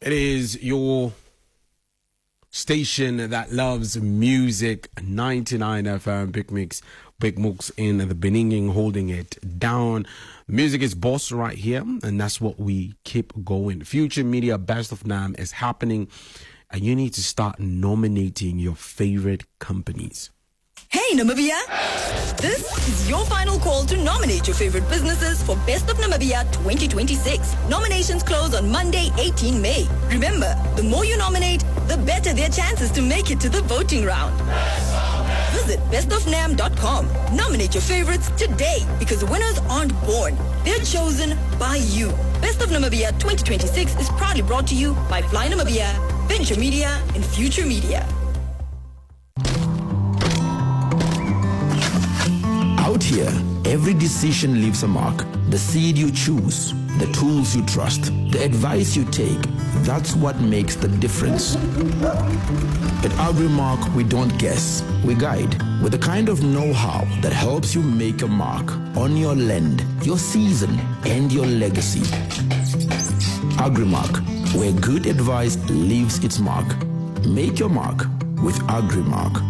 It is your station that loves music, 99 FM, Big Mooks in the Beninging, holding it down. Music is boss right here, and that's what we keep going. Future Media Best of NAM is happening, and you need to start nominating your favorite companies. Hey Namibia! This is your final call to nominate your favorite businesses for Best of Namibia 2026. Nominations close on Monday, 18 May. Remember, the more you nominate, the better their chances to make it to the voting round. Visit bestofnam.com. Nominate your favorites today because winners aren't born. They're chosen by you. Best of Namibia 2026 is proudly brought to you by Fly Namibia, Venture Media, and Future Media. Out here, every decision leaves a mark. The seed you choose, the tools you trust, the advice you take, that's what makes the difference. At Agrimark, we don't guess, we guide with the kind of know-how that helps you make a mark on your land, your season, and your legacy. Agrimark, where good advice leaves its mark. Make your mark with Agrimark.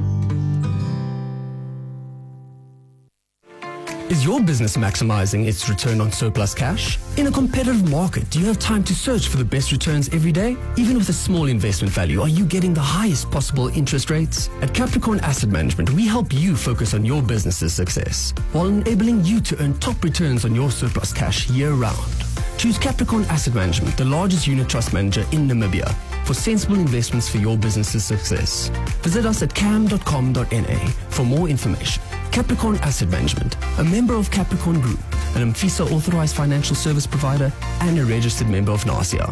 Is your business maximizing its return on surplus cash? In a competitive market, do you have time to search for the best returns every day? Even with a small investment value, are you getting the highest possible interest rates? At Capricorn Asset Management, we help you focus on your business's success while enabling you to earn top returns on your surplus cash year-round. Choose Capricorn Asset Management, the largest unit trust manager in Namibia, for sensible investments for your business's success. Visit us at cam.com.na for more information. Capricorn Asset Management, a member of Capricorn Group, an AMFISA authorized financial service provider and a registered member of NASIA.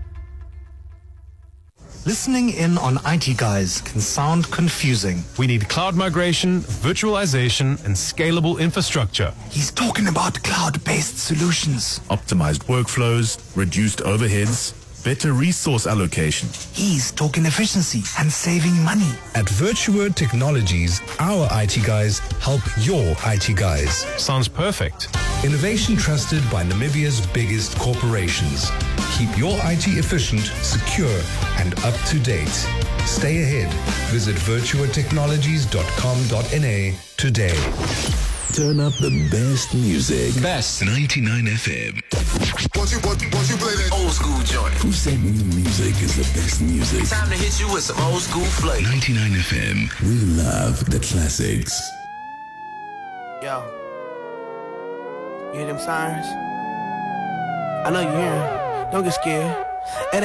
Listening in on IT guys can sound confusing. We need cloud migration, virtualization, and scalable infrastructure. He's talking about cloud-based solutions. Optimized workflows, reduced overheads, better resource allocation. He's talking efficiency and saving money. At VirtuWord Technologies, our IT guys help your IT guys. Sounds perfect. Innovation trusted by Namibia's biggest corporations. Keep your IT efficient, secure, and up to date. Stay ahead. Visit virtualtechnologies.com.na today. Turn up the best music. Best 99 FM. Once you play that old school joint. Who said new music is the best music? Time to hit you with some old school flavor. 99 FM. We love the classics. Yo. You hear them sirens? I know you hear them. Don't get scared.